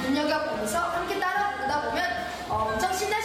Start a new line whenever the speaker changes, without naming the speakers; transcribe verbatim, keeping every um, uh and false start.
눈여겨보면서 함께 따라 부르다 보면 어, 엄청 신날